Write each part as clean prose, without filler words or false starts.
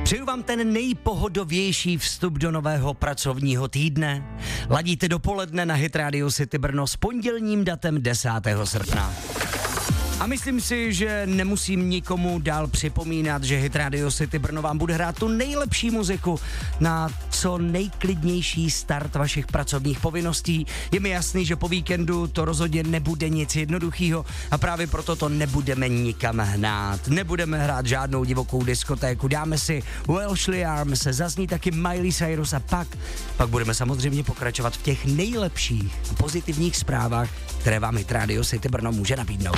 Přeju vám ten nejpohodovější vstup do nového pracovního týdne. Ladíte dopoledne na Hit Radio City Brno s pondělním datem 10. srpna. A myslím si, že nemusím nikomu dál připomínat, že Hit Radio City Brno vám bude hrát tu nejlepší muziku na co nejklidnější start vašich pracovních povinností. Je mi jasný, že po víkendu to rozhodně nebude nic jednoduchého a právě proto to nebudeme nikam hnát. Nebudeme hrát žádnou divokou diskotéku, dáme si Welshly Arms, zazní taky Miley Cyrus a pak budeme samozřejmě pokračovat v těch nejlepších pozitivních zprávách, které vám Hit Radio City Brno může nabídnout.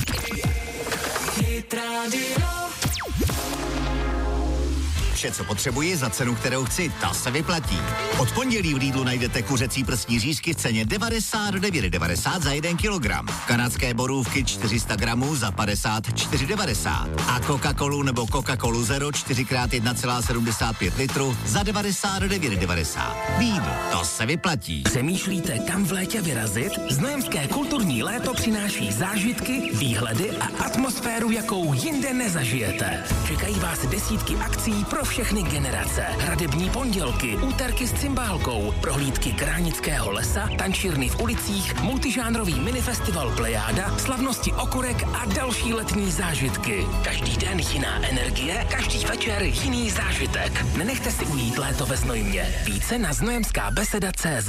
Vše, co potřebuji za cenu, kterou chci, ta se vyplatí. Od pondělí v Lidlu najdete kuřecí prsní řízky v ceně 99,90 za 1 kilogram. Kanadské borůvky 400 gramů za 54,90. A Coca-Colu nebo Coca-Colu Zero 4x1,75 litru za 99,90. Lidl, to se vyplatí. Přemýšlíte, kam v létě vyrazit? Znojemské kulturní léto přináší zážitky, výhledy a atmosféru, jakou jinde nezažijete. Čekají vás desítky akcí pro všechny generace. Hradební pondělky, úterky s cymbálkou, prohlídky Kránického lesa, tančírny v ulicích, multižánrový minifestival Plejáda, slavnosti okurek a další letní zážitky. Každý den jiná energie, každý večer jiný zážitek. Nenechte si ujít léto ve Znojmě. Více na znojemskábeseda.cz.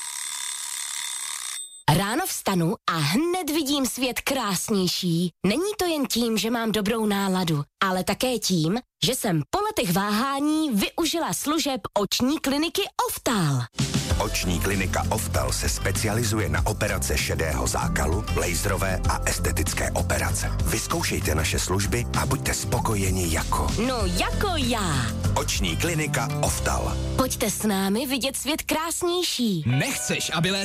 Ráno vstanu a hned vidím svět krásnější. Není to jen tím, že mám dobrou náladu, ale také tím, že jsem po letech váhání využila služeb oční kliniky Oftal. Oční klinika Oftal se specializuje na operace šedého zákalu, laserové a estetické operace. Vyzkoušejte naše služby a buďte spokojeni jako... No jako já. Oční klinika Oftal. Pojďte s námi vidět svět krásnější. Nechceš, aby léto